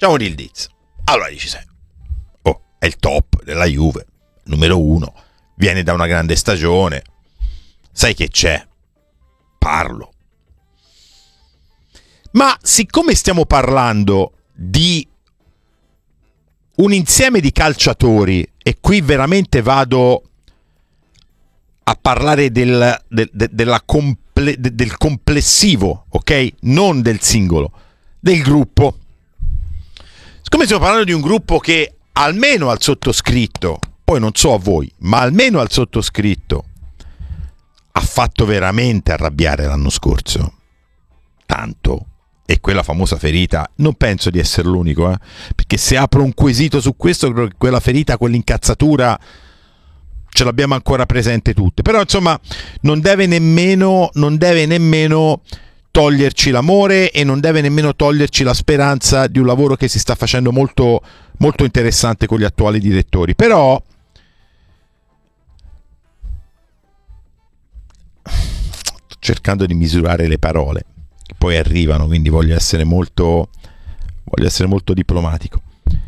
Facciamo un indiz. Allora dici, sai, è il top della Juve, numero 1, viene da una grande stagione, sai che c'è, parlo. Ma siccome stiamo parlando di un insieme di calciatori, e qui veramente vado a parlare del complessivo, ok? Non del singolo, del gruppo. Siccome stiamo parlando di un gruppo che almeno al sottoscritto, poi non so a voi, ma almeno al sottoscritto ha fatto veramente arrabbiare l'anno scorso, tanto, e quella famosa ferita, non penso di essere l'unico, perché se apro un quesito su questo, credo che quella ferita, quell'incazzatura ce l'abbiamo ancora presente tutte. Però insomma non deve nemmeno toglierci l'amore e non deve nemmeno toglierci la speranza di un lavoro che si sta facendo molto, molto interessante con gli attuali direttori. Però sto cercando di misurare le parole che poi arrivano, quindi voglio essere molto diplomatico.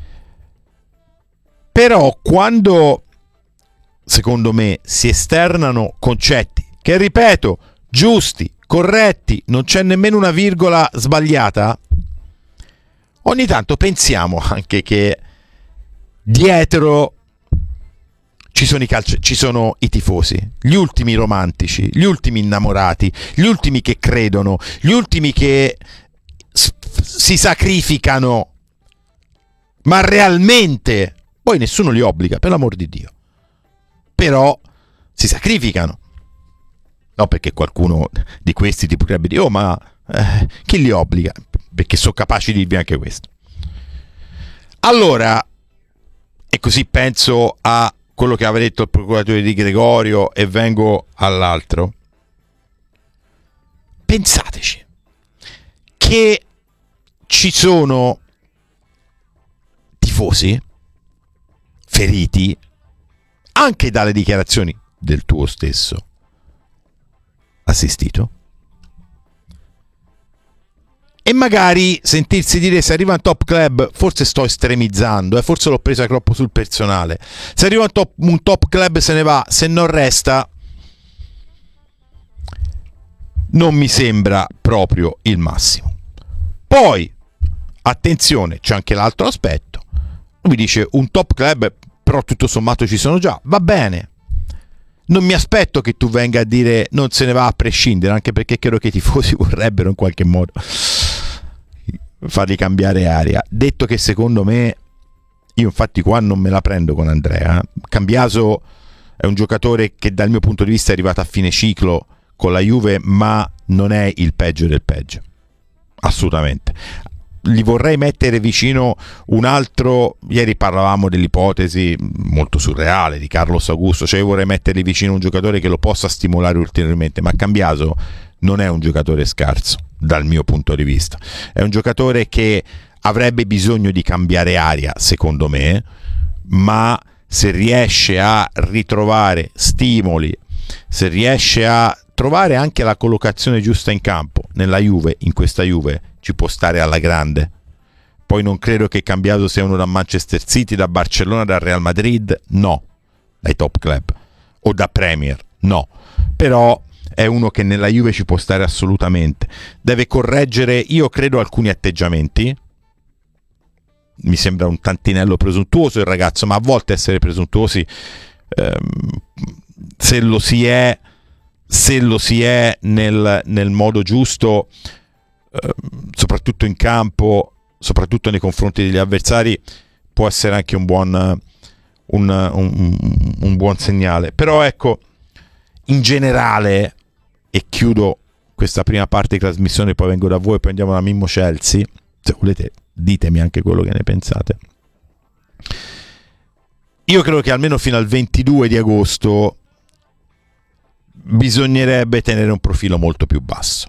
Però quando, secondo me, si esternano concetti che, ripeto, giusti, corretti, non c'è nemmeno una virgola sbagliata, ogni tanto pensiamo anche che dietro ci sono i tifosi, gli ultimi romantici, gli ultimi innamorati, gli ultimi che credono, gli ultimi che si sacrificano, ma realmente, poi nessuno li obbliga, per l'amor di Dio, però si sacrificano. No, perché qualcuno di questi ti potrebbe dire, ma chi li obbliga? Perché sono capaci di dirvi anche questo. Allora, e così penso a quello che aveva detto il procuratore Di Gregorio e vengo all'altro. Pensateci che ci sono tifosi feriti anche dalle dichiarazioni del tuo stesso assistito, e magari sentirsi dire, se arriva un top club, forse sto estremizzando, forse l'ho presa troppo sul personale, se arriva un top club se ne va, se non resta non mi sembra proprio il massimo. Poi attenzione, c'è anche l'altro aspetto, mi dice un top club però tutto sommato ci sono già, va bene. Non mi aspetto che tu venga a dire non se ne va a prescindere, anche perché credo che i tifosi vorrebbero in qualche modo fargli cambiare aria. Detto che secondo me, io infatti qua non me la prendo con Andrea, Cambiaso è un giocatore che dal mio punto di vista è arrivato a fine ciclo con la Juve, ma non è il peggio del peggio, assolutamente. Gli vorrei mettere vicino un altro, ieri parlavamo dell'ipotesi molto surreale di Carlos Augusto, cioè io vorrei mettergli vicino un giocatore che lo possa stimolare ulteriormente, ma Cambiaso non è un giocatore scarso dal mio punto di vista, è un giocatore che avrebbe bisogno di cambiare aria secondo me, ma se riesce a ritrovare stimoli, se riesce a trovare anche la collocazione giusta in campo nella Juve, in questa Juve ci può stare alla grande. Poi non credo che Cambiaso sia uno da Manchester City, da Barcellona, da Real Madrid, no, dai top club, o da Premier, no, però è uno che nella Juve ci può stare assolutamente. Deve correggere, io credo, alcuni atteggiamenti. Mi sembra un tantinello presuntuoso il ragazzo, ma a volte essere presuntuosi, se lo si è nel modo giusto, soprattutto in campo, soprattutto nei confronti degli avversari, può essere anche un buon segnale. Però ecco, in generale, e chiudo questa prima parte di trasmissione, poi vengo da voi, poi andiamo da Mimmo Chelsea, se volete ditemi anche quello che ne pensate. Io credo che almeno fino al 22 di agosto bisognerebbe tenere un profilo molto più basso,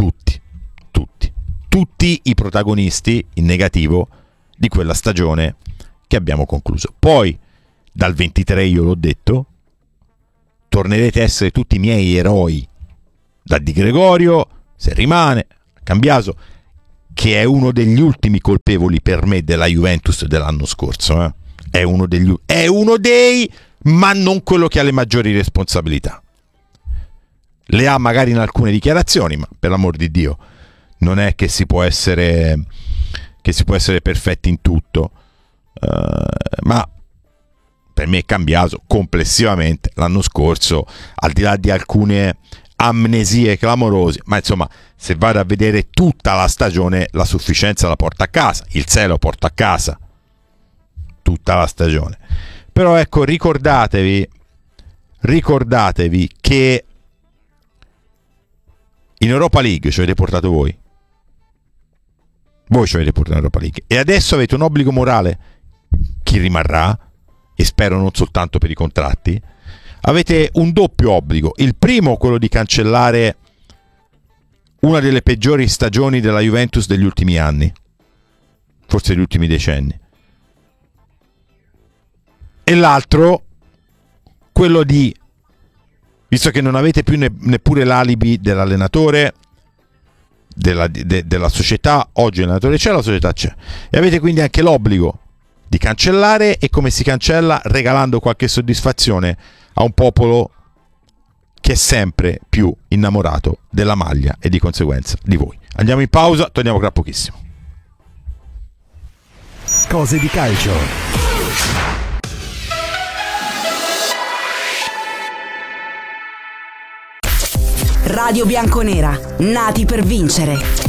tutti i protagonisti in negativo di quella stagione che abbiamo concluso. Poi dal 23, io l'ho detto, tornerete a essere tutti i miei eroi, da Di Gregorio, se rimane, Cambiaso, che è uno degli ultimi colpevoli per me della Juventus dell'anno scorso. È uno dei, ma non quello che ha le maggiori responsabilità. Le ha magari in alcune dichiarazioni, ma per l'amor di Dio, non è che si può essere perfetti in tutto. Ma per me è cambiato complessivamente l'anno scorso, al di là di alcune amnesie clamorose, ma insomma, se vado a vedere tutta la stagione, la sufficienza la porta a casa, il 6 lo porta a casa tutta la stagione. Però ecco, ricordatevi che in Europa League ci avete portato voi ci avete portato in Europa League, e adesso avete un obbligo morale, chi rimarrà, e spero non soltanto per i contratti. Avete un doppio obbligo: il primo, quello di cancellare una delle peggiori stagioni della Juventus degli ultimi anni, forse degli ultimi decenni, e l'altro, quello di, visto che non avete più neppure l'alibi dell'allenatore, della società, oggi l'allenatore c'è, la società c'è, e avete quindi anche l'obbligo di cancellare. E come si cancella? Regalando qualche soddisfazione a un popolo che è sempre più innamorato della maglia e di conseguenza di voi. Andiamo in pausa, torniamo tra pochissimo. Cose di calcio. Radio Bianconera, nati per vincere.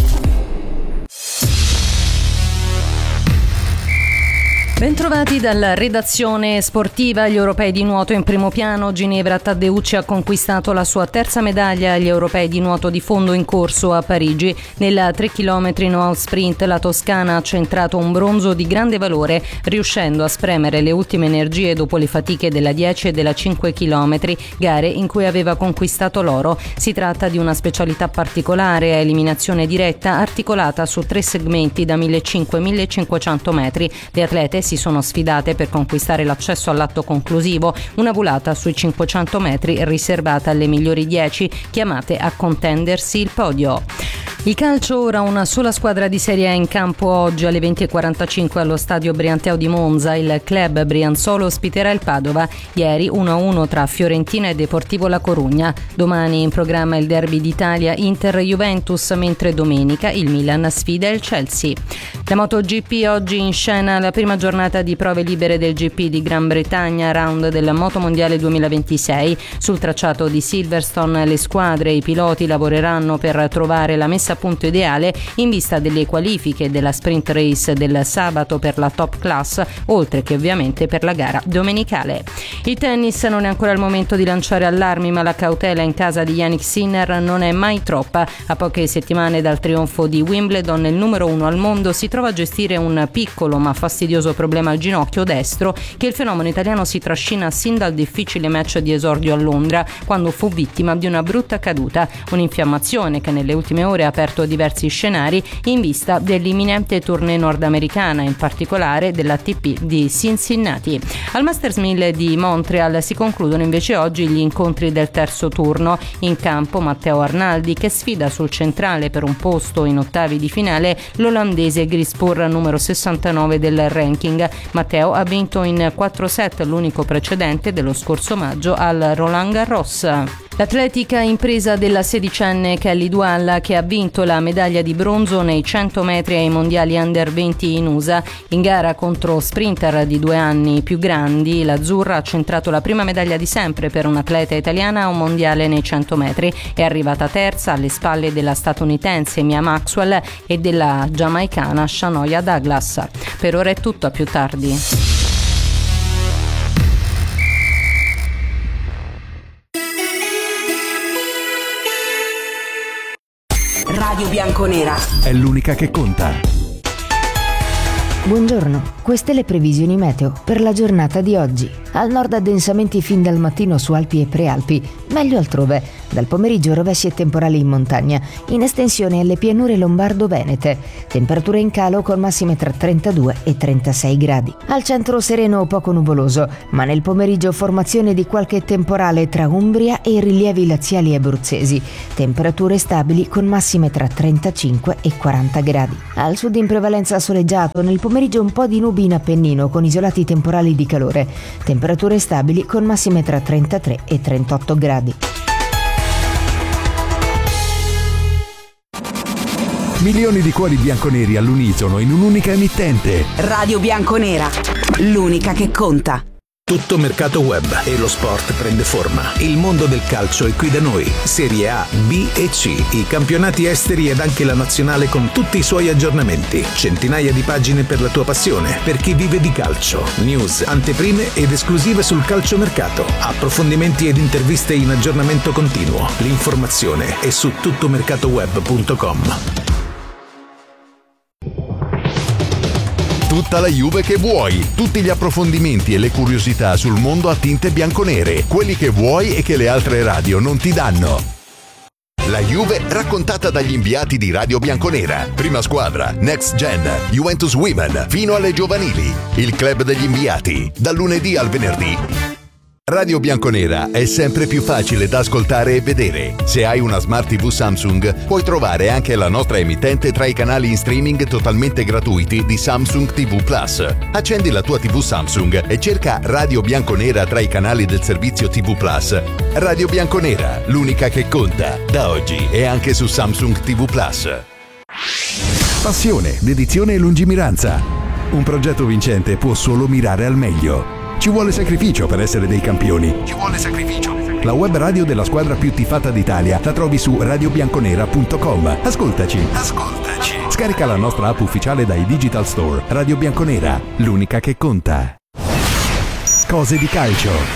Bentrovati dalla redazione sportiva. Gli europei di nuoto in primo piano. Ginevra Taddeucci ha conquistato la sua terza medaglia agli europei di nuoto di fondo in corso a Parigi. Nella 3 km no sprint la toscana ha centrato un bronzo di grande valore, riuscendo a spremere le ultime energie dopo le fatiche della 10 e della 5 km, gare in cui aveva conquistato l'oro. Si tratta di una specialità particolare a eliminazione diretta, articolata su 3 segmenti da 1.500-1.500 metri. Le atlete si sono sfidate per conquistare l'accesso all'atto conclusivo, una volata sui 500 metri riservata alle migliori 10, chiamate a contendersi il podio. Il calcio, ora una sola squadra di Serie A in campo oggi alle 20.45 allo stadio Brianteo di Monza. Il club brianzolo ospiterà il Padova. Ieri 1-1 tra Fiorentina e Deportivo La Corugna. Domani in programma il derby d'Italia Inter-Juventus, mentre domenica il Milan sfida il Chelsea. La MotoGP, oggi in scena la prima giornata di prove libere del GP di Gran Bretagna, round del Motomondiale 2026. Sul tracciato di Silverstone le squadre e i piloti lavoreranno per trovare la messa a punto ideale in vista delle qualifiche della sprint race del sabato per la top class, oltre che ovviamente per la gara domenicale. Il tennis, non è ancora il momento di lanciare allarmi, ma la cautela in casa di Jannik Sinner non è mai troppa. A poche settimane dal trionfo di Wimbledon, il numero 1 al mondo si trova a gestire un piccolo ma fastidioso problema al ginocchio destro che il fenomeno italiano si trascina sin dal difficile match di esordio a Londra, quando fu vittima di una brutta caduta, un'infiammazione che nelle ultime ore ha aperto diversi scenari in vista dell'imminente tournée nordamericana, in particolare dell'ATP di Cincinnati. Al Masters 1000 di Montreal si concludono invece oggi gli incontri del terzo turno. In campo Matteo Arnaldi, che sfida sul centrale per un posto in ottavi di finale l'olandese Grispur, numero 69 del ranking. Matteo ha vinto in 4 set, l'unico precedente dello scorso maggio al Roland Garros. L'atletica impresa della sedicenne Kelly Dualla, che ha vinto la medaglia di bronzo nei 100 metri ai mondiali under 20 in USA. In gara contro sprinter di 2 anni più grandi, l'azzurra ha centrato la prima medaglia di sempre per un'atleta italiana a un mondiale nei 100 metri. È arrivata terza alle spalle della statunitense Mia Maxwell e della giamaicana Shanoia Douglas. Per ora è tutto, a più tardi. Radio Bianconera è l'unica che conta. Buongiorno. Queste le previsioni meteo per la giornata di oggi. Al nord addensamenti fin dal mattino su Alpi e Prealpi, meglio altrove. Dal pomeriggio rovesci e temporali in montagna, in estensione alle pianure lombardo-venete. Temperature in calo con massime tra 32 e 36 gradi. Al centro sereno o poco nuvoloso, ma nel pomeriggio formazione di qualche temporale tra Umbria e i rilievi laziali abruzzesi. Temperature stabili con massime tra 35 e 40 gradi. Al sud in prevalenza soleggiato, nel pomeriggio un po' di nubi in Appennino con isolati temporali di calore. Temperature stabili con massime tra 33 e 38 gradi. Milioni di cuori bianconeri all'unisono in un'unica emittente. Radio Bianconera, l'unica che conta. Tutto mercato web e lo sport prende forma. Il mondo del calcio è qui da noi. Serie A, B e C, i campionati esteri ed anche la nazionale con tutti i suoi aggiornamenti. Centinaia di pagine per la tua passione, per chi vive di calcio. News, anteprime ed esclusive sul calciomercato. Approfondimenti ed interviste in aggiornamento continuo. L'informazione è su tuttomercatoweb.com. Tutta la Juve che vuoi, tutti gli approfondimenti e le curiosità sul mondo a tinte bianconere, quelli che vuoi e che le altre radio non ti danno. La Juve raccontata dagli inviati di Radio Bianconera. Prima squadra, Next Gen, Juventus Women, fino alle giovanili. Il club degli inviati, dal lunedì al venerdì. Radio Bianconera è sempre più facile da ascoltare e vedere. Se hai una Smart TV Samsung, puoi trovare anche la nostra emittente tra i canali in streaming totalmente gratuiti di Samsung TV Plus. Accendi la tua TV Samsung e cerca Radio Bianconera tra i canali del servizio TV Plus. Radio Bianconera, l'unica che conta, da oggi e anche su Samsung TV Plus. Passione, dedizione e lungimiranza. Un progetto vincente può solo mirare al meglio. Ci vuole sacrificio per essere dei campioni. Ci vuole sacrificio. La web radio della squadra più tifata d'Italia la trovi su radiobianconera.com. Ascoltaci. Scarica la nostra app ufficiale dai Digital Store. Radio Bianconera, l'unica che conta. Cose di calcio.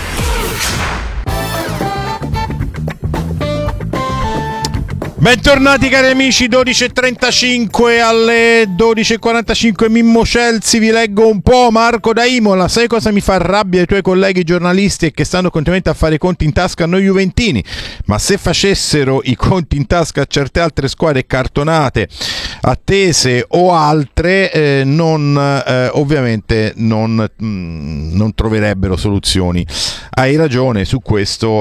Bentornati cari amici, 12.35 alle 12.45 Mimmo Chelsea, vi leggo un po'. Marco da Imola: sai cosa mi fa rabbia ai tuoi colleghi giornalisti e che stanno continuamente a fare i conti in tasca a noi juventini, ma se facessero i conti in tasca a certe altre squadre cartonate, attese o altre, ovviamente non troverebbero soluzioni. Hai ragione su questo,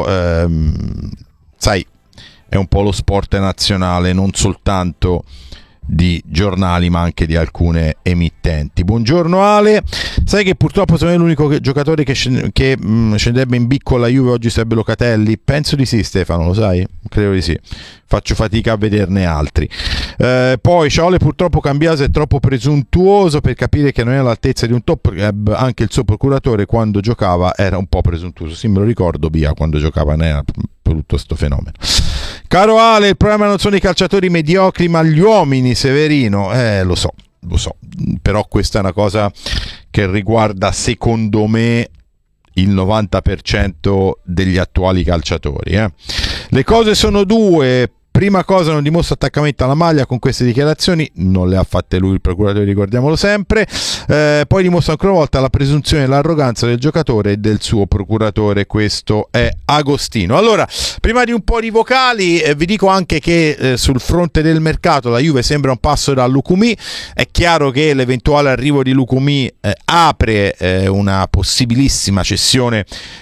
sai, è un po' lo sport nazionale, non soltanto di giornali ma anche di alcune emittenti. Buongiorno Ale, sai che purtroppo sono l'unico giocatore che scenderebbe in bicco alla Juve oggi sarebbe Locatelli? Penso di sì Stefano, lo sai? Credo di sì, faccio fatica a vederne altri. Poi Ciaole: purtroppo Cambiaso è troppo presuntuoso per capire che non è all'altezza di un top club, anche il suo procuratore quando giocava era un po' presuntuoso. Sì, me lo ricordo, Bia, quando giocava non era tutto sto fenomeno. Caro Ale, il problema non sono i calciatori mediocri ma gli uomini, Severino. Lo so, però questa è una cosa che riguarda secondo me il 90% degli attuali calciatori. Le cose sono due. Prima cosa, non dimostra attaccamento alla maglia con queste dichiarazioni, non le ha fatte lui il procuratore, ricordiamolo sempre. Poi dimostra ancora una volta la presunzione e l'arroganza del giocatore e del suo procuratore. Questo è Agostino. Allora, prima di un po' di vocali, vi dico anche che sul fronte del mercato la Juve sembra un passo da Lukumi. È chiaro che l'eventuale arrivo di Lukumi apre una possibilissima cessione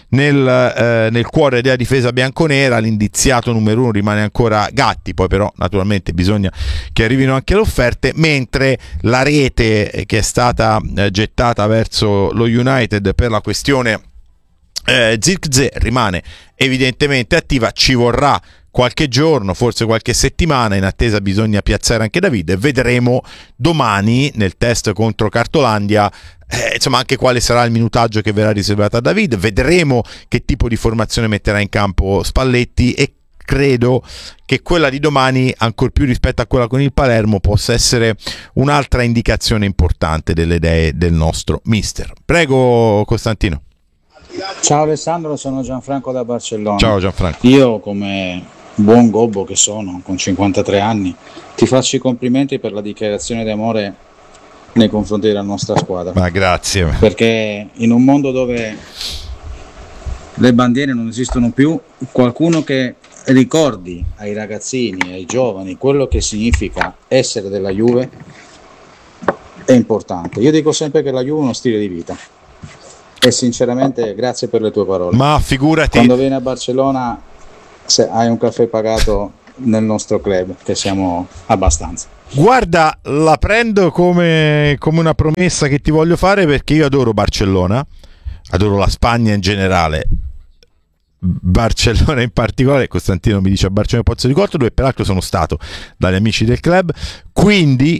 nel cuore della difesa bianconera. L'indiziato numero uno rimane ancora Gatti, poi però naturalmente bisogna che arrivino anche le offerte, mentre la rete che è stata gettata verso lo United per la questione Zirkzee rimane evidentemente attiva. Ci vorrà qualche giorno, forse qualche settimana, in attesa bisogna piazzare anche David e vedremo domani nel test contro Cartolandia insomma anche quale sarà il minutaggio che verrà riservato a David. Vedremo che tipo di formazione metterà in campo Spalletti e credo che quella di domani, ancor più rispetto a quella con il Palermo, possa essere un'altra indicazione importante delle idee del nostro mister. Prego Costantino. Ciao Alessandro, sono Gianfranco da Barcellona. Ciao Gianfranco. Io, come buon gobbo che sono, con 53 anni, ti faccio i complimenti per la dichiarazione d'amore nei confronti della nostra squadra. Ma grazie. Perché in un mondo dove le bandiere non esistono più, qualcuno che ricordi ai ragazzini, ai giovani, quello che significa essere della Juve è importante. Io dico sempre che la Juve è uno stile di vita e sinceramente grazie per le tue parole. Ma figurati. Quando vieni a Barcellona, se hai un caffè pagato nel nostro club, che siamo abbastanza. Guarda, la prendo come una promessa che ti voglio fare, perché io adoro Barcellona, adoro la Spagna in generale, Barcellona in particolare. Costantino mi dice a Barcellona Pozzo di Corto, dove peraltro sono stato dagli amici del club, quindi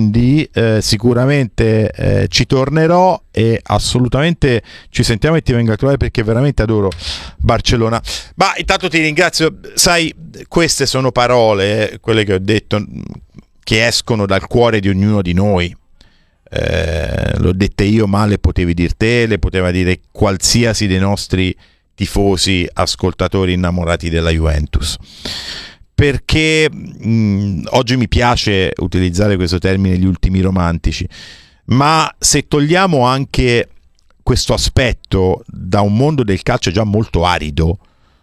sicuramente ci tornerò e assolutamente ci sentiamo e ti vengo a trovare, perché veramente adoro Barcellona. Ma intanto ti ringrazio, sai, queste sono parole, quelle che ho detto, che escono dal cuore di ognuno di noi. L'ho dette io, ma le potevi dire te, le poteva dire qualsiasi dei nostri tifosi, ascoltatori innamorati della Juventus, perché oggi mi piace utilizzare questo termine, gli ultimi romantici, ma se togliamo anche questo aspetto da un mondo del calcio già molto arido,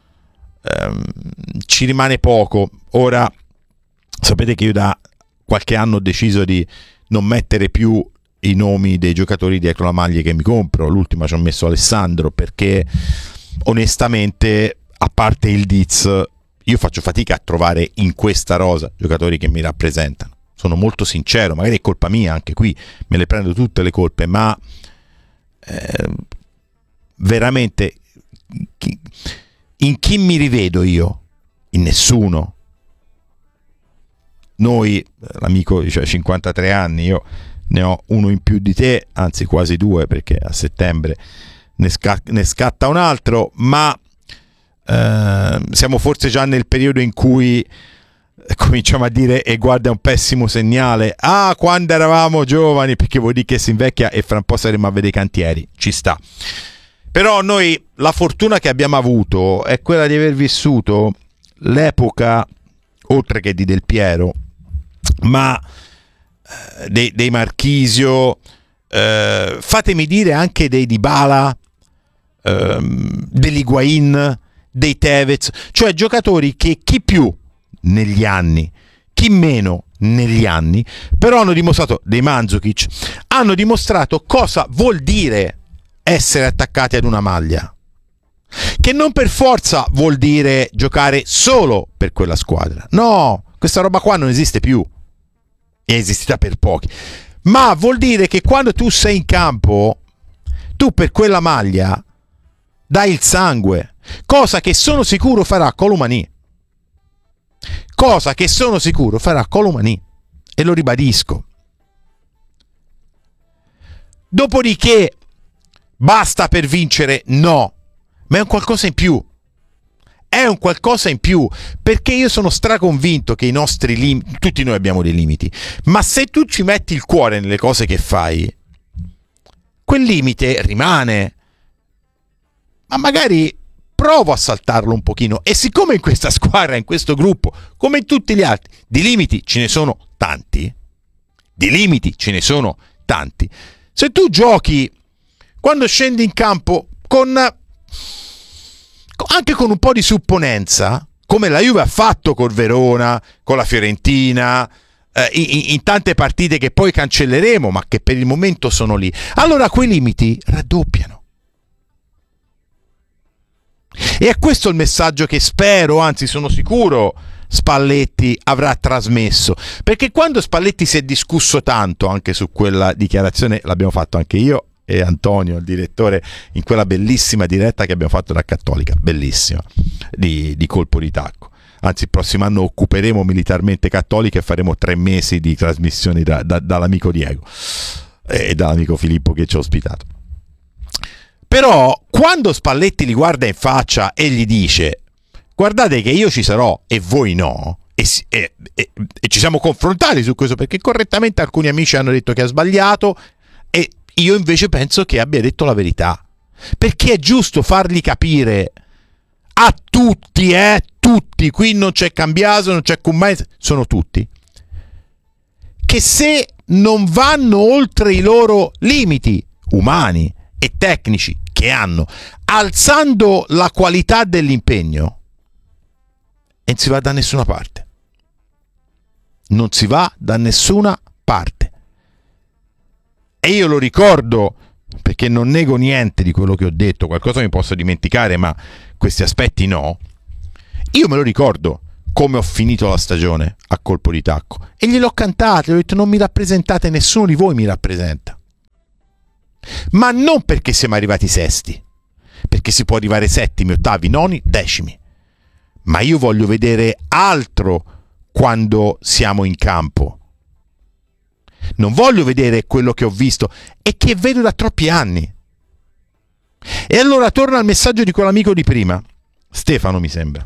ci rimane poco. Ora sapete che io da qualche anno ho deciso di non mettere più i nomi dei giocatori dietro la maglia che mi compro. L'ultima ci ho messo Alessandro, perché onestamente, a parte il Diz, io faccio fatica a trovare in questa rosa giocatori che mi rappresentano. Sono molto sincero, magari è colpa mia, anche qui me le prendo tutte le colpe, ma veramente in chi mi rivedo io? In nessuno. Noi, l'amico dice 53 anni, io ne ho uno in più di te, anzi quasi due, perché a settembre ne scatta un altro, ma siamo forse già nel periodo in cui cominciamo a dire, e guarda, è un pessimo segnale, quando eravamo giovani, perché vuol dire che si invecchia e fra un po' saremo a vedere i cantieri. Ci sta. Però noi la fortuna che abbiamo avuto è quella di aver vissuto l'epoca, oltre che di Del Piero, ma dei Marchisio, fatemi dire anche dei Dybala, dell'Higuain, dei Tevez, cioè giocatori che chi più negli anni, chi meno negli anni, però hanno dimostrato, dei Mandzukic, hanno dimostrato cosa vuol dire essere attaccati ad una maglia, che non per forza vuol dire giocare solo per quella squadra. No, questa roba qua non esiste più, è esistita per pochi, ma vuol dire che quando tu sei in campo, tu per quella maglia dai il sangue, cosa che sono sicuro farà Colomani, e lo ribadisco. Dopodiché basta per vincere? No, ma è un qualcosa in più. È un qualcosa in più, perché io sono straconvinto che i nostri limiti, tutti noi abbiamo dei limiti, ma se tu ci metti il cuore nelle cose che fai, quel limite rimane, ma magari provo a saltarlo un pochino. E siccome in questa squadra, in questo gruppo, come in tutti gli altri, di limiti ce ne sono tanti, se tu giochi, quando scendi in campo anche con un po' di supponenza, come la Juve ha fatto col Verona, con la Fiorentina, in tante partite che poi cancelleremo, ma che per il momento sono lì, allora quei limiti raddoppiano. E è questo il messaggio che spero, anzi sono sicuro, Spalletti avrà trasmesso, perché quando Spalletti si è discusso tanto anche su quella dichiarazione, l'abbiamo fatto anche io e Antonio, il direttore, in quella bellissima diretta che abbiamo fatto da Cattolica, bellissima, di colpo di tacco. Anzi, il prossimo anno occuperemo militarmente Cattolica e faremo 3 mesi di trasmissioni dall'amico Diego e dall'amico Filippo che ci ha ospitato. Però quando Spalletti li guarda in faccia e gli dice: guardate che io ci sarò e voi no, e ci siamo confrontati su questo, perché correttamente alcuni amici hanno detto che ha sbagliato e io invece penso che abbia detto la verità, perché è giusto fargli capire a tutti, qui non c'è cambiato, non c'è Cummai, sono tutti, che se non vanno oltre i loro limiti umani e tecnici che hanno, alzando la qualità dell'impegno, e non si va da nessuna parte. Non si va da nessuna parte. E io lo ricordo, perché non nego niente di quello che ho detto, qualcosa mi posso dimenticare, ma questi aspetti no. Io me lo ricordo come ho finito la stagione a colpo di tacco, e gliel'ho cantato, gli ho detto: non mi rappresentate, nessuno di voi mi rappresenta. Ma non perché siamo arrivati sesti, perché si può arrivare settimi, ottavi, noni, decimi, ma io voglio vedere altro quando siamo in campo. Non voglio vedere quello che ho visto e che vedo da troppi anni. E allora torna al messaggio di quell'amico di prima, Stefano mi sembra,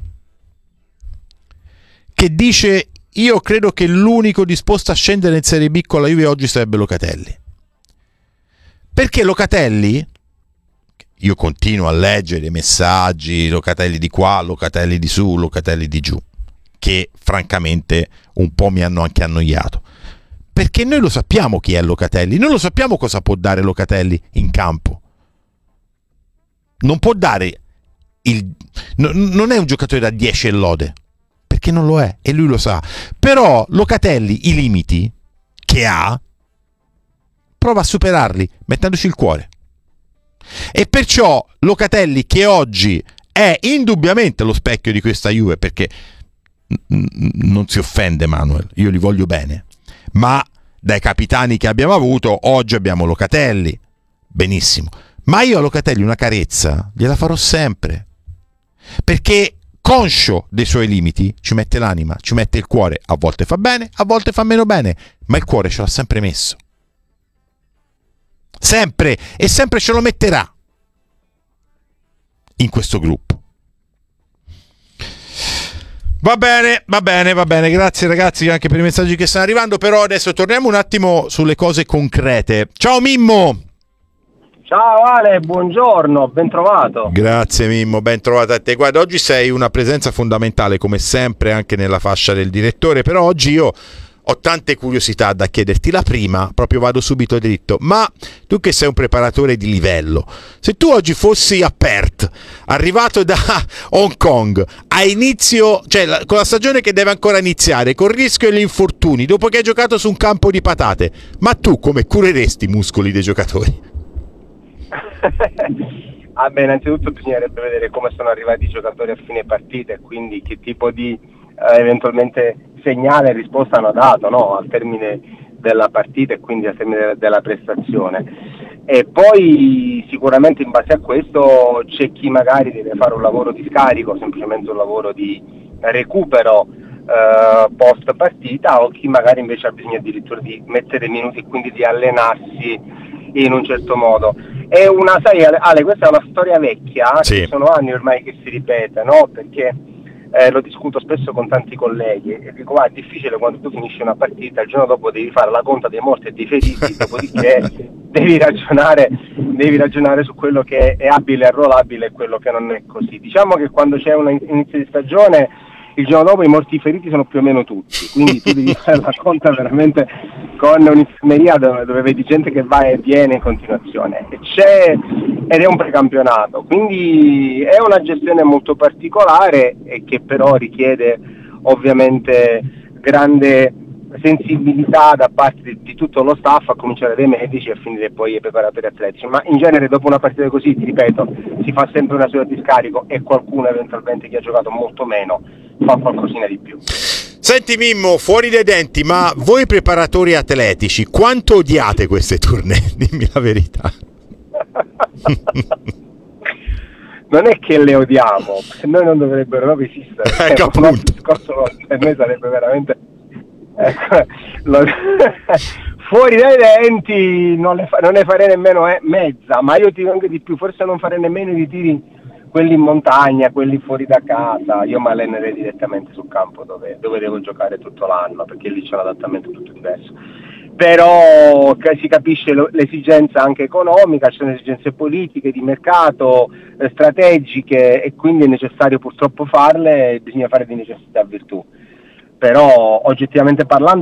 che dice: io credo che l'unico disposto a scendere in Serie B con la Juve oggi sarebbe Locatelli. Perché Locatelli, io continuo a leggere i messaggi, Locatelli di qua, Locatelli di su, Locatelli di giù, che francamente un po' mi hanno anche annoiato, perché noi lo sappiamo chi è Locatelli, noi lo sappiamo cosa può dare Locatelli in campo. Non può dare non è un giocatore da 10 e lode, perché non lo è e lui lo sa. Però Locatelli i limiti che ha prova a superarli mettendoci il cuore. E perciò Locatelli, che oggi è indubbiamente lo specchio di questa Juve, perché non si offende Manuel, io li voglio bene, ma dai capitani che abbiamo avuto oggi abbiamo Locatelli, benissimo, ma io a Locatelli una carezza gliela farò sempre, perché conscio dei suoi limiti ci mette l'anima, ci mette il cuore, a volte fa bene, a volte fa meno bene, ma il cuore ce l'ha sempre messo, sempre, e sempre ce lo metterà in questo gruppo. Va bene, grazie ragazzi anche per i messaggi che stanno arrivando, però adesso torniamo un attimo sulle cose concrete. Ciao Mimmo! Ciao Ale, buongiorno, ben trovato. Grazie Mimmo, ben trovato a te. Guarda, oggi sei una presenza fondamentale come sempre anche nella fascia del direttore, però oggi io ho tante curiosità da chiederti. La prima, proprio vado subito dritto, ma tu che sei un preparatore di livello, se tu oggi fossi a Perth, arrivato da Hong Kong, a inizio, cioè con la stagione che deve ancora iniziare, con il rischio degli infortuni, dopo che hai giocato su un campo di patate, ma tu come cureresti i muscoli dei giocatori? Innanzitutto bisognerebbe vedere come sono arrivati i giocatori a fine partita e quindi che tipo di eventualmente segnale e risposta hanno dato, no? Al termine della partita e quindi al termine della prestazione. E poi sicuramente in base a questo c'è chi magari deve fare un lavoro di scarico, semplicemente un lavoro di recupero post partita, o chi magari invece ha bisogno addirittura di mettere minuti e quindi di allenarsi in un certo modo. È una, sai Ale, questa è una storia vecchia, sì, che sono anni ormai che si ripete, no? Perché lo discuto spesso con tanti colleghi e dico: è difficile quando tu finisci una partita, il giorno dopo devi fare la conta dei morti e dei feriti, dopodiché devi ragionare su quello che è abile e arruolabile e quello che non è così. Diciamo che quando c'è un inizio di stagione, il giorno dopo i morti e i feriti sono più o meno tutti, quindi tu devi fare la conta veramente con un'infermeria dove vedi gente che va e viene in continuazione, ed è un precampionato, quindi è una gestione molto particolare e che però richiede ovviamente grande sensibilità da parte di tutto lo staff, a cominciare dai medici e a finire poi ai preparatori atletici, ma in genere dopo una partita così, ti ripeto, si fa sempre una seduta di scarico e qualcuno eventualmente che ha giocato molto meno fa qualcosina di più. Senti Mimmo, fuori dai denti, ma voi preparatori atletici quanto odiate queste tournée? Dimmi la verità. Non è che le odiamo, se noi non dovrebbero proprio esistere, un discorso per noi sarebbe veramente fuori dai denti, non ne farei nemmeno mezza, ma io ti dico anche di più, forse non farei nemmeno i ritiri quelli in montagna, quelli fuori da casa. Io mi allenerei direttamente sul campo dove devo giocare tutto l'anno, perché lì c'è un adattamento tutto diverso. Però si capisce l'esigenza anche economica, ci sono esigenze politiche, di mercato, strategiche, e quindi è necessario purtroppo farle, e bisogna fare di necessità virtù. Però oggettivamente parlando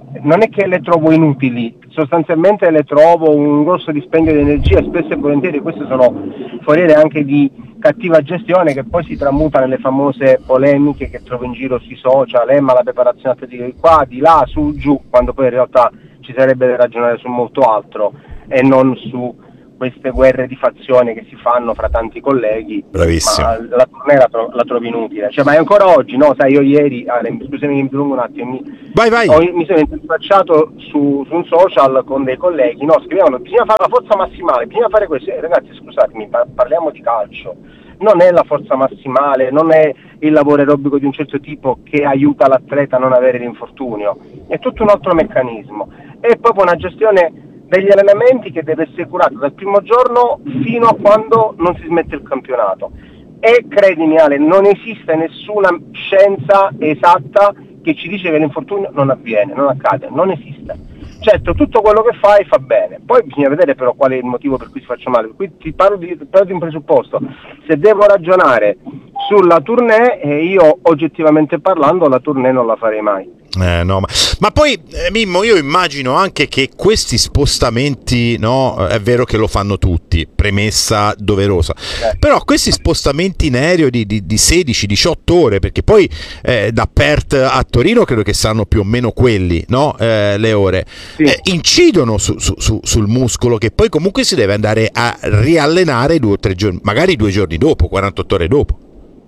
non è che le trovo inutili, sostanzialmente le trovo un grosso dispendio di energia, spesso e volentieri queste sono foriere anche di cattiva gestione che poi si tramuta nelle famose polemiche che trovo in giro sui social, ma la preparazione atletica di qua, di là, su, giù, quando poi in realtà ci sarebbe da ragionare su molto altro e non su queste guerre di fazione che si fanno fra tanti colleghi. Bravissimo. Ma la tournée la trovo inutile, cioè, ma è ancora oggi, no? Sai, io ieri, scusami che mi dilungo un attimo, mi sono interfacciato su un social con dei colleghi, no? Scrivevano, bisogna fare la forza massimale, bisogna fare questo. Ragazzi, scusatemi, parliamo di calcio, non è la forza massimale, non è il lavoro aerobico di un certo tipo che aiuta l'atleta a non avere l'infortunio, è tutto un altro meccanismo, è proprio una gestione degli allenamenti che deve essere curata dal primo giorno fino a quando non si smette il campionato. E credimi Ale, non esiste nessuna scienza esatta che ci dice che l'infortunio non avviene, non accade, non esiste. Certo, tutto quello che fai fa bene, poi bisogna vedere però qual è il motivo per cui si faccia male. Qui ti parlo di un presupposto: se devo ragionare sulla tournée, io oggettivamente parlando la tournée non la farei mai. No, ma poi Mimmo, io immagino anche che questi spostamenti, no, è vero che lo fanno tutti, premessa doverosa, però questi spostamenti in aereo di 16-18 ore, perché poi da Perth a Torino credo che saranno più o meno quelli, no, le ore, sì. Incidono sul muscolo, che poi comunque si deve andare a riallenare 2 o 3 giorni, magari 2 giorni dopo, 48 ore dopo.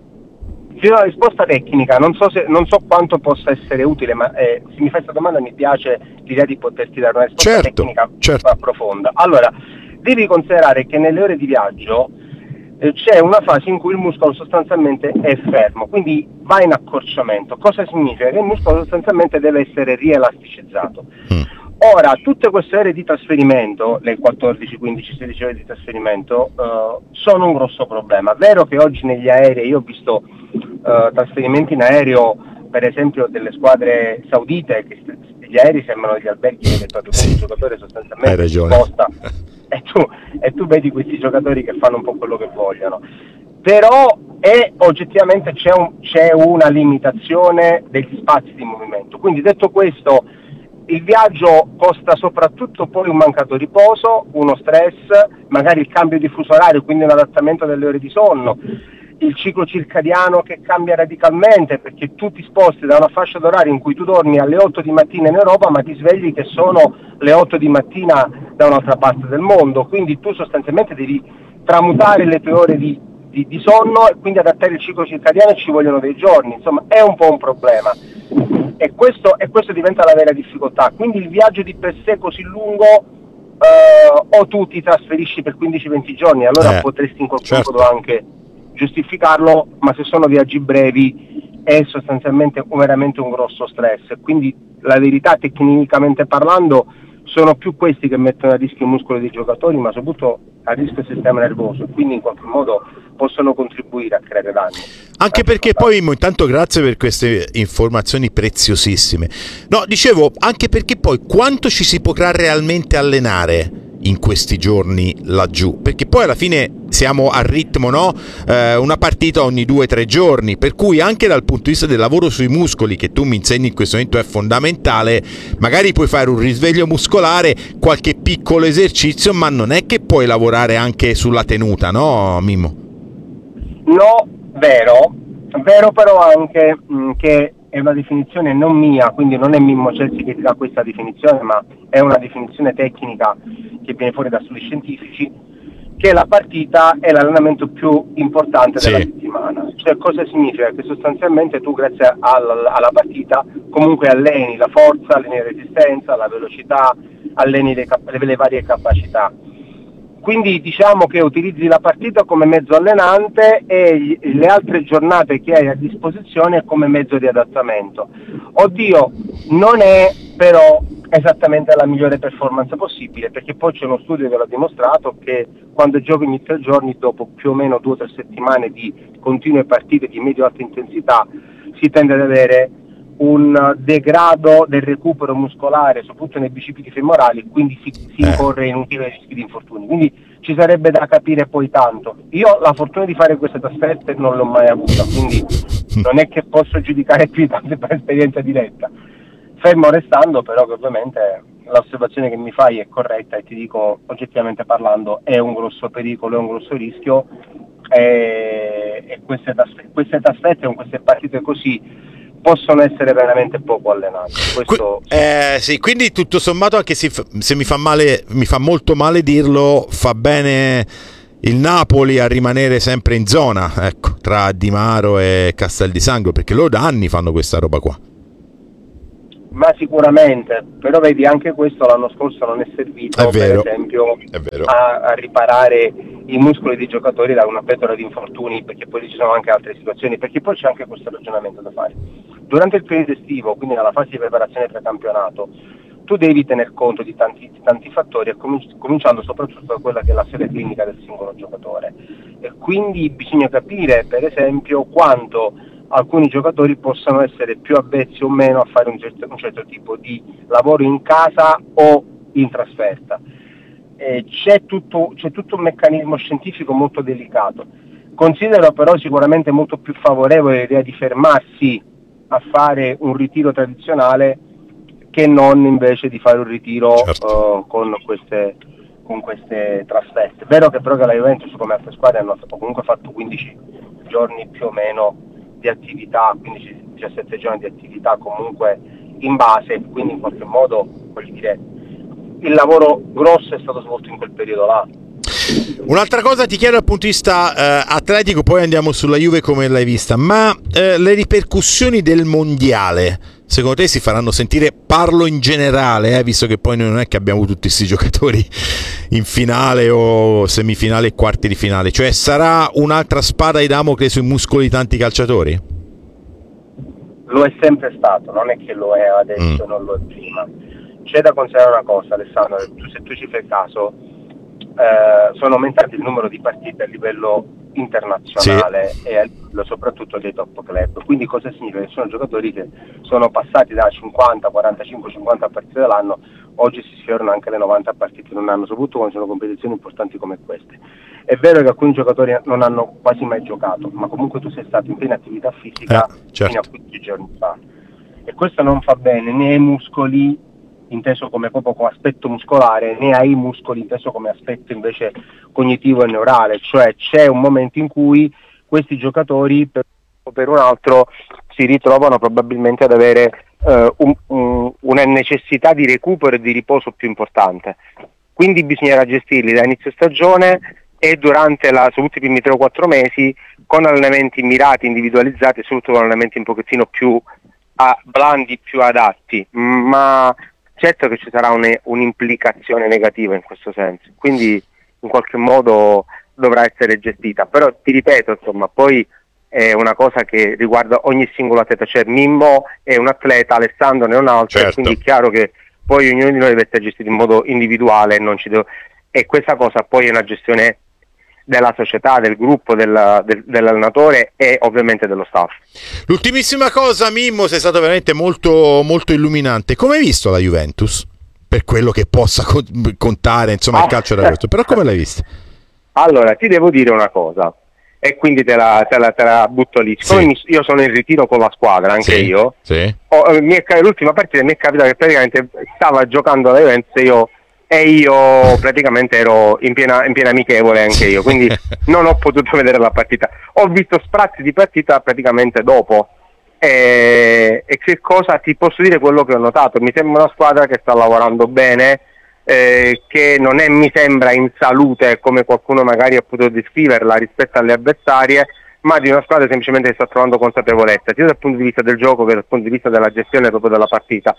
Sì, una risposta tecnica, non so quanto possa essere utile, ma se mi fai questa domanda mi piace l'idea di poterti dare una risposta tecnica profonda. Allora, devi considerare che nelle ore di viaggio c'è una fase in cui il muscolo sostanzialmente è fermo, quindi va in accorciamento. Cosa significa? Che il muscolo sostanzialmente deve essere rielasticizzato. Ora, tutte queste ore di trasferimento, le 14, 15, 16 ore di trasferimento, sono un grosso problema. Vero che oggi negli aerei, io ho visto trasferimenti in aereo, per esempio delle squadre saudite, che gli aerei sembrano degli alberghi, che il giocatore sostanzialmente si sposta e tu vedi questi giocatori che fanno un po' quello che vogliono. Però oggettivamente c'è una limitazione degli spazi di movimento. Quindi, detto questo, il viaggio costa soprattutto poi un mancato riposo, uno stress, magari il cambio di fuso orario, quindi un adattamento delle ore di sonno, il ciclo circadiano che cambia radicalmente, perché tu ti sposti da una fascia d'orario in cui tu dormi alle 8 di mattina in Europa, ma ti svegli che sono le 8 di mattina da un'altra parte del mondo, quindi tu sostanzialmente devi tramutare le tue ore di sonno e quindi adattare il ciclo circadiano, e ci vogliono dei giorni, insomma è un po' un problema. E questo diventa la vera difficoltà. Quindi il viaggio di per sé così lungo, o tu ti trasferisci per 15-20 giorni, allora potresti in qualche modo anche giustificarlo, ma se sono viaggi brevi è sostanzialmente veramente un grosso stress. Quindi la verità, tecnicamente parlando, sono più questi che mettono a rischio i muscoli dei giocatori, ma soprattutto a rischio il sistema nervoso, quindi in qualche modo possono contribuire a creare danni. Anche perché poi, intanto, grazie per queste informazioni preziosissime. No, dicevo, anche perché poi quanto ci si potrà realmente allenare in questi giorni laggiù, perché poi alla fine siamo a ritmo, no? Una partita ogni 2-3 giorni, per cui anche dal punto di vista del lavoro sui muscoli, che tu mi insegni in questo momento, è fondamentale. Magari puoi fare un risveglio muscolare, qualche piccolo esercizio, ma non è che puoi lavorare anche sulla tenuta, no, Mimmo? No, vero però anche che è una definizione non mia, quindi non è Mimmo Celsi che ti dà questa definizione, ma è una definizione tecnica che viene fuori da studi scientifici, che la partita è l'allenamento più importante della settimana. Cioè, cosa significa? Che sostanzialmente tu, grazie alla partita, comunque alleni la forza, alleni la resistenza, la velocità, alleni le varie capacità. Quindi diciamo che utilizzi la partita come mezzo allenante e le altre giornate che hai a disposizione come mezzo di adattamento. Oddio, non è però esattamente la migliore performance possibile, perché poi c'è uno studio che l'ha dimostrato che quando giochi ogni 3 giorni, dopo più o meno 2 o 3 settimane di continue partite di medio-alta intensità, si tende ad avere un degrado del recupero muscolare, soprattutto nei bicipiti femorali, quindi si incorre in utili rischi di infortuni. Quindi ci sarebbe da capire poi tanto. Io la fortuna di fare queste trasferte non l'ho mai avuta, quindi non è che posso giudicare più tanto per esperienza diretta. fermo restando però che ovviamente l'osservazione che mi fai è corretta e ti dico, oggettivamente parlando, è un grosso pericolo, è un grosso rischio, e queste tassette con queste partite così possono essere veramente poco allenate. Questo sì, quindi tutto sommato, anche se mi fa molto male dirlo, fa bene il Napoli a rimanere sempre in zona, ecco, tra Di Maro e Castel di Sangro, perché loro da anni fanno questa roba qua. Ma sicuramente, però vedi, anche questo l'anno scorso non è servito, per esempio, a riparare i muscoli dei giocatori da una pletora di infortuni, perché poi ci sono anche altre situazioni, perché poi c'è anche questo ragionamento da fare. Durante il periodo estivo, quindi nella fase di preparazione precampionato, tu devi tener conto di tanti fattori, cominciando soprattutto da quella che è la storia clinica del singolo giocatore. E quindi bisogna capire, per esempio, quanto alcuni giocatori possono essere più avvezzi o meno a fare un certo tipo di lavoro in casa o in trasferta. C'è tutto un meccanismo scientifico molto delicato. Considero però sicuramente molto più favorevole l'idea di fermarsi a fare un ritiro tradizionale che non invece di fare un ritiro con queste trasferte. Vero che però che la Juventus, come altre squadre, hanno comunque fatto 15 giorni più o meno di attività, 15-17 giorni di attività comunque in base, quindi in qualche modo, voglio dire, il lavoro grosso è stato svolto in quel periodo là. Un'altra cosa ti chiedo dal punto di vista atletico, poi andiamo sulla Juve come l'hai vista, ma le ripercussioni del mondiale secondo te si faranno sentire? Parlo in generale, visto che poi noi non è che abbiamo tutti questi giocatori in finale o semifinale e quarti di finale, cioè sarà un'altra spada di Damocle sui muscoli di tanti calciatori? Lo è sempre stato, non è che lo è adesso, non lo è prima. C'è da considerare una cosa, Alessandro, se tu ci fai caso, sono aumentati il numero di partite a livello internazionale, sì, e soprattutto dei top club. Quindi cosa significa? Che sono giocatori che sono passati da 50, 45, 50 partite all'anno, oggi si sfiorano anche le 90 partite in un anno, soprattutto quando sono competizioni importanti come queste. È vero che alcuni giocatori non hanno quasi mai giocato, ma comunque tu sei stato in piena attività fisica fino a 15 giorni fa, e questo non fa bene né ai muscoli, inteso come proprio come aspetto muscolare, né ai muscoli inteso come aspetto invece cognitivo e neurale. Cioè c'è un momento in cui questi giocatori per un altro si ritrovano probabilmente ad avere una necessità di recupero e di riposo più importante, quindi bisognerà gestirli da inizio stagione e durante soprattutto i primi 3 o 4 mesi con allenamenti mirati, individualizzati, e soprattutto con allenamenti un pochettino più blandi, più adatti, ma certo che ci sarà un'implicazione negativa in questo senso, quindi in qualche modo dovrà essere gestita. Però ti ripeto, insomma, poi è una cosa che riguarda ogni singolo atleta, cioè Mimmo è un atleta, Alessandro ne è un altro, certo. Quindi è chiaro che poi ognuno di noi deve essere gestito in modo individuale, e questa cosa poi è una gestione della società, del gruppo, dell'allenatore e ovviamente dello staff. L'ultimissima cosa, Mimmo, sei stato veramente molto, molto illuminante. Come hai visto la Juventus? Per quello che possa contare, insomma, il calcio da questo, però come l'hai vista? Allora, ti devo dire una cosa, e quindi te la butto lì. Siccome sì, io sono in ritiro con la squadra, anche sì, io, sì. L'ultima partita mi è capitato che praticamente stava giocando la Juventus e io praticamente ero in piena amichevole anche io, quindi non ho potuto vedere la partita. Ho visto sprazzi di partita praticamente dopo, e che cosa ti posso dire? Quello che ho notato, mi sembra una squadra che sta lavorando bene, che non mi sembra in salute come qualcuno magari ha potuto descriverla rispetto alle avversarie, ma di una squadra semplicemente che sta trovando consapevolezza sia dal punto di vista del gioco che dal punto di vista della gestione proprio della partita.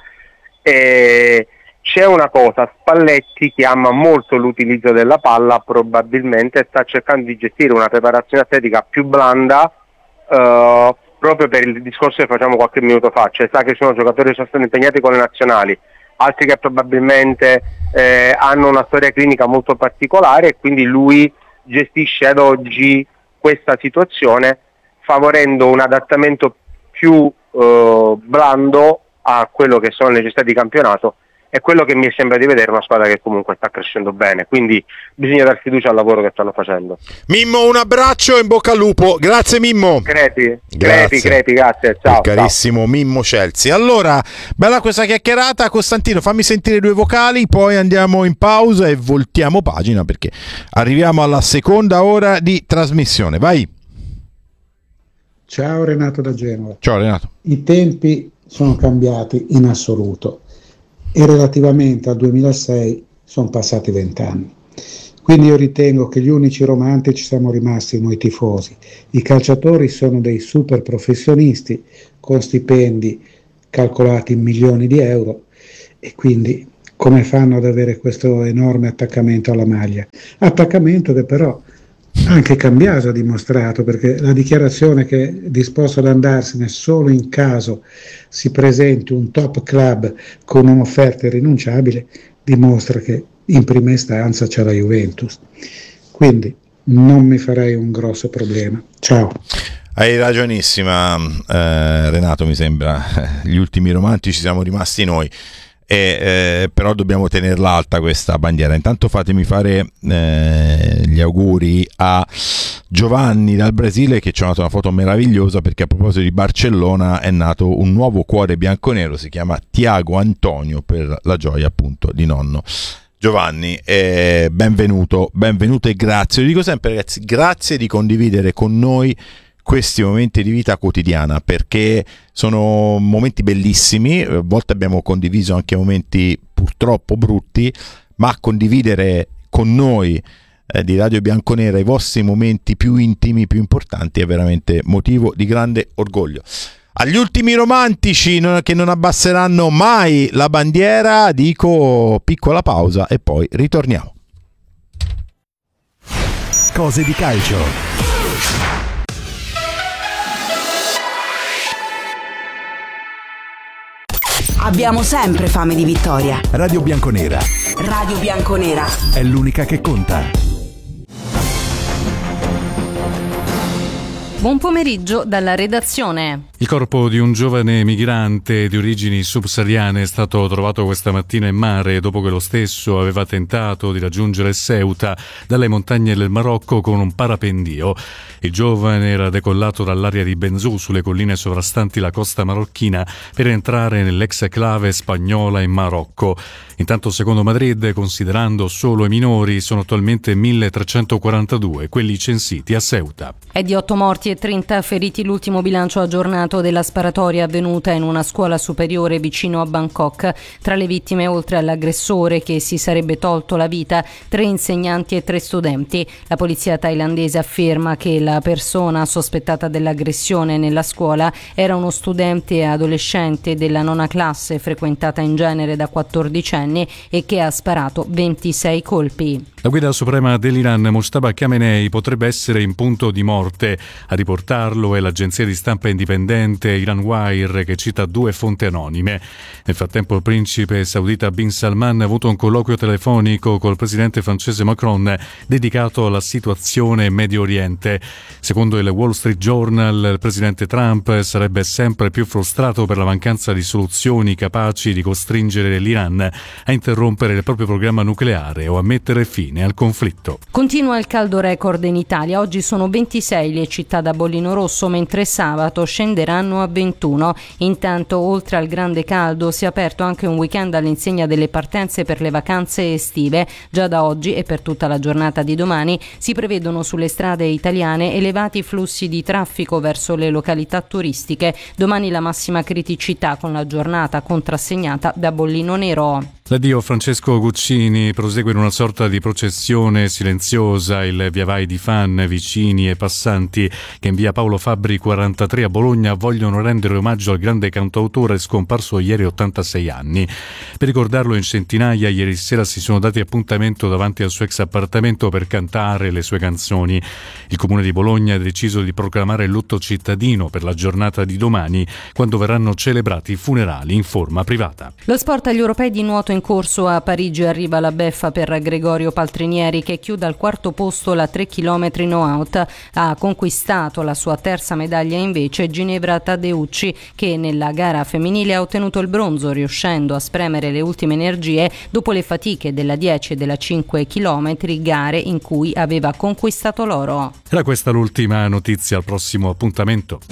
C'è una cosa, Spalletti, che ama molto l'utilizzo della palla, probabilmente sta cercando di gestire una preparazione atletica più blanda, proprio per il discorso che facciamo qualche minuto fa, cioè sa che ci sono giocatori che sono stati impegnati con le nazionali, altri che probabilmente hanno una storia clinica molto particolare, e quindi lui gestisce ad oggi questa situazione favorendo un adattamento più blando a quello che sono le necessità di campionato, è quello che mi sembra di vedere una squadra che comunque sta crescendo bene, quindi bisogna dar fiducia al lavoro che stanno facendo. Mimmo, un abbraccio e in bocca al lupo. Grazie Mimmo. Crepi, grazie, ciao. Carissimo ciao. Mimmo Chelsea. Allora, bella questa chiacchierata. Costantino, fammi sentire 2 vocali, poi andiamo in pausa e voltiamo pagina perché arriviamo alla seconda ora di trasmissione. Vai. Ciao Renato da Genova. Ciao Renato. I tempi sono cambiati in assoluto e relativamente al 2006 sono passati 20 anni. Quindi io ritengo che gli unici romantici siamo rimasti noi tifosi. I calciatori sono dei super professionisti con stipendi calcolati in milioni di euro e quindi come fanno ad avere questo enorme attaccamento alla maglia? Attaccamento che però anche Cambiaso ha dimostrato, perché la dichiarazione che è disposto ad andarsene solo in caso si presenti un top club con un'offerta irrinunciabile dimostra che in prima istanza c'è la Juventus, quindi non mi farei un grosso problema. Ciao. Hai ragionissima Renato, mi sembra gli ultimi romantici siamo rimasti noi. Però dobbiamo tenerla alta questa bandiera. Intanto fatemi fare gli auguri a Giovanni dal Brasile, che ci ha dato una foto meravigliosa, perché a proposito di Barcellona è nato un nuovo cuore bianconero, si chiama Tiago Antonio, per la gioia appunto di nonno Giovanni. Benvenuto e grazie. Lo dico sempre, ragazzi, grazie di condividere con noi questi momenti di vita quotidiana, perché sono momenti bellissimi. A volte abbiamo condiviso anche momenti purtroppo brutti, ma condividere con noi di Radio Bianconera i vostri momenti più intimi, più importanti, è veramente motivo di grande orgoglio. Agli ultimi romantici che non abbasseranno mai la bandiera dico piccola pausa e poi ritorniamo. Cose di calcio. Abbiamo sempre fame di vittoria. Radio Bianconera. Radio Bianconera È l'unica che conta. Buon pomeriggio dalla redazione. Il corpo di un giovane migrante di origini subsahariane è stato trovato questa mattina in mare dopo che lo stesso aveva tentato di raggiungere Ceuta dalle montagne del Marocco con un parapendio. Il giovane era decollato dall'area di Benzou sulle colline sovrastanti la costa marocchina per entrare nell'ex clave spagnola in Marocco. Intanto, secondo Madrid, considerando solo i minori, sono attualmente 1342 quelli censiti a Ceuta. È di 8 morti e 30 feriti l'ultimo bilancio aggiornato della sparatoria avvenuta in una scuola superiore vicino a Bangkok. Tra le vittime, oltre all'aggressore che si sarebbe tolto la vita, 3 insegnanti e 3 studenti. La polizia thailandese afferma che la persona sospettata dell'aggressione nella scuola era uno studente adolescente della 9ª classe, frequentata in genere da 14 anni, e che ha sparato 26 colpi. La guida suprema dell'Iran, Mojtaba Khamenei, potrebbe essere in punto di morte. A riportarlo è l'agenzia di stampa indipendente Iran Wire, che cita 2 fonti anonime. Nel frattempo il principe saudita Bin Salman ha avuto un colloquio telefonico col presidente francese Macron dedicato alla situazione in Medio Oriente. Secondo il Wall Street Journal, il presidente Trump sarebbe sempre più frustrato per la mancanza di soluzioni capaci di costringere l'Iran a interrompere il proprio programma nucleare o a mettere fine al conflitto. Continua il caldo record in Italia. Oggi sono 26 le città da bollino rosso, mentre sabato scenderanno a 21. Intanto, oltre al grande caldo, si è aperto anche un weekend all'insegna delle partenze per le vacanze estive. Già da oggi e per tutta la giornata di domani si prevedono sulle strade italiane elevati flussi di traffico verso le località turistiche. Domani la massima criticità, con la giornata contrassegnata da bollino nero. L'addio Francesco Guccini prosegue in una sorta di processione silenziosa, il viavai di fan, vicini e passanti che in via Paolo Fabbri 43 a Bologna vogliono rendere omaggio al grande cantautore scomparso ieri 86 anni. Per ricordarlo in centinaia ieri sera si sono dati appuntamento davanti al suo ex appartamento per cantare le sue canzoni. Il comune di Bologna ha deciso di proclamare il lutto cittadino per la giornata di domani, quando verranno celebrati i funerali in forma privata. Lo sport agli europei di nuoto in in corso a Parigi arriva la beffa per Gregorio Paltrinieri, che chiude al quarto posto la 3 km no out. Ha conquistato la sua terza medaglia invece Ginevra Taddeucci, che nella gara femminile ha ottenuto il bronzo, riuscendo a spremere le ultime energie dopo le fatiche della 10 e della 5 km, gare in cui aveva conquistato l'oro. Era questa l'ultima notizia, al prossimo appuntamento.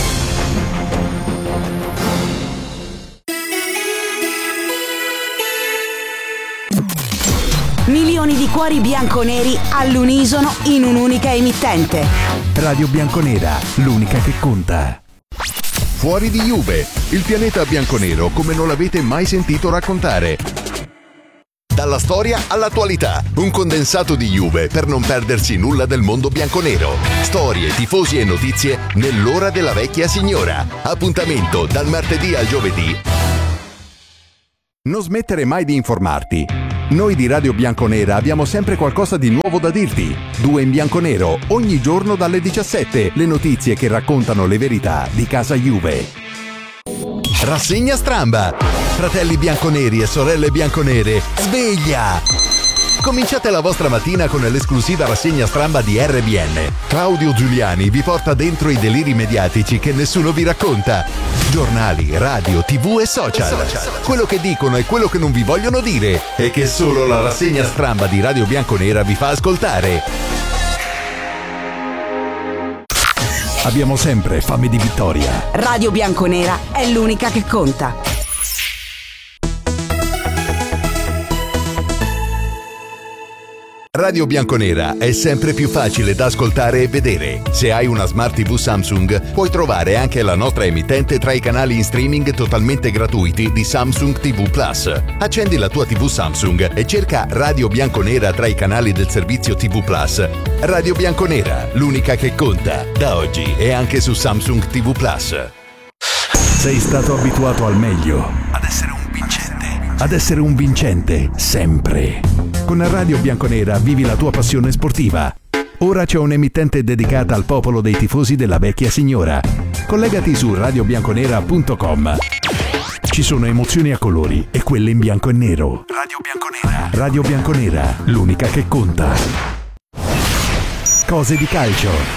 Milioni di cuori bianconeri all'unisono in un'unica emittente. Radio Bianconera, l'unica che conta. Fuori di Juve, il pianeta bianconero come non l'avete mai sentito raccontare. Dalla storia all'attualità, un condensato di Juve per non perdersi nulla del mondo bianconero. Storie, tifosi e notizie nell'ora della vecchia signora. Appuntamento dal martedì al giovedì. Non smettere mai di informarti. Noi di Radio Bianconera abbiamo sempre qualcosa di nuovo da dirti. 2 in bianconero, ogni giorno dalle 17, le notizie che raccontano le verità di casa Juve. Rassegna Stramba. Fratelli bianconeri e sorelle bianconere, sveglia! Cominciate la vostra mattina con l'esclusiva rassegna Stramba di RBN. Claudio Giuliani vi porta dentro i deliri mediatici che nessuno vi racconta. Giornali, radio, TV e social. Quello che dicono e quello che non vi vogliono dire e che solo la rassegna Stramba di Radio Bianconera vi fa ascoltare. Abbiamo sempre fame di vittoria. Radio Bianconera è l'unica che conta. Radio Bianconera è sempre più facile da ascoltare e vedere. Se hai una Smart TV Samsung, puoi trovare anche la nostra emittente tra i canali in streaming totalmente gratuiti di Samsung TV Plus. Accendi la tua TV Samsung e cerca Radio Bianconera tra i canali del servizio TV Plus. Radio Bianconera, l'unica che conta. Da oggi è anche su Samsung TV Plus. Sei stato abituato al meglio, ad essere un vincente, ad essere un vincente sempre. Con Radio Bianconera vivi la tua passione sportiva. Ora c'è un'emittente dedicata al popolo dei tifosi della vecchia signora. Collegati su radiobianconera.com. Ci sono emozioni a colori e quelle in bianco e nero. Radio Bianconera. Radio Bianconera, l'unica che conta. Cose di calcio.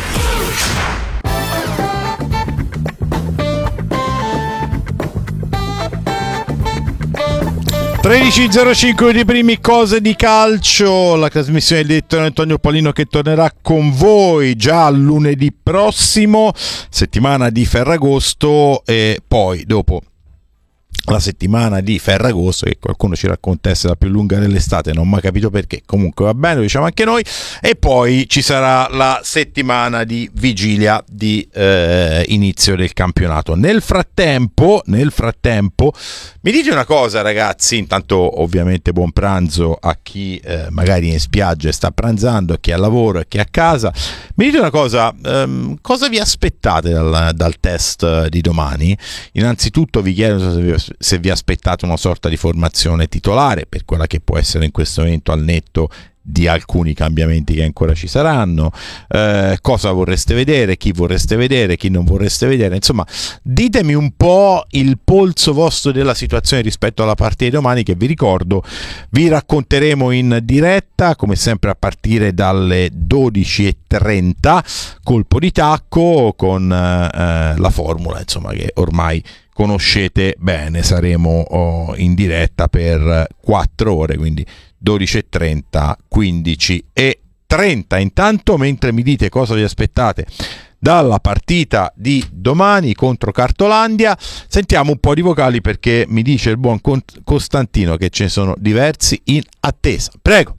13.05 di primi cose di calcio, la trasmissione del direttore Antonio Paolino che tornerà con voi già lunedì prossimo, settimana di Ferragosto, e poi dopo la settimana di Ferragosto, che qualcuno ci racconta essere la più lunga dell'estate, non ho mai capito perché, comunque va bene, lo diciamo anche noi, e poi ci sarà la settimana di vigilia di inizio del campionato. Nel frattempo mi dite una cosa, ragazzi, intanto ovviamente buon pranzo a chi magari è in spiaggia e sta pranzando, a chi è al lavoro e chi è a casa. Mi dite una cosa, cosa vi aspettate dal test di domani? Innanzitutto vi chiedo se vi aspettate una sorta di formazione titolare per quella che può essere in questo momento, al netto di alcuni cambiamenti che ancora ci saranno, cosa vorreste vedere, chi vorreste vedere, chi non vorreste vedere, insomma ditemi un po' il polso vostro della situazione rispetto alla partita di domani, che vi ricordo vi racconteremo in diretta come sempre a partire dalle 12.30, colpo di tacco con la formula, insomma, che ormai conoscete bene. Saremo in diretta per 4 ore, quindi 12.30, 15.30. Intanto, mentre mi dite cosa vi aspettate dalla partita di domani contro Cartolandia, sentiamo un po' di vocali, perché mi dice il buon Costantino che ce ne sono diversi in attesa. Prego.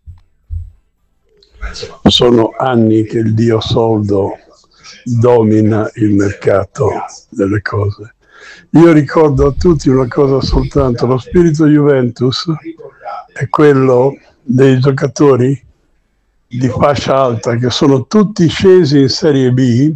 Sono anni che il dio soldo domina il mercato delle cose. Io ricordo a tutti una cosa soltanto: lo spirito Juventus è quello dei giocatori di fascia alta che sono tutti scesi in Serie B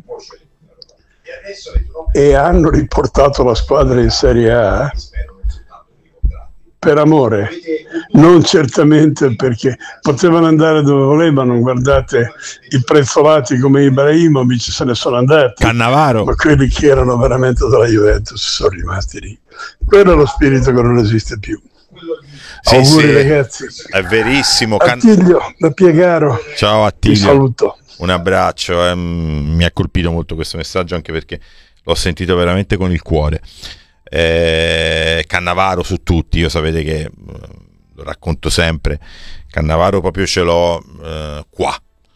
e hanno riportato la squadra in Serie A per amore, non certamente perché potevano andare dove volevano. Guardate i prezzolati come Ibrahimovic, se ne sono andati, Cannavaro, ma quelli che erano veramente della Juventus sono rimasti lì. Quello è lo spirito che non esiste più. Auguri ragazzi. È verissimo. Attilio da Piegaro. Ciao Attilio. Ti saluto. Un abbraccio. Mi ha colpito molto questo messaggio, anche perché l'ho sentito veramente con il cuore. Cannavaro su tutti. Io sapete che lo racconto sempre. Cannavaro proprio ce l'ho qua.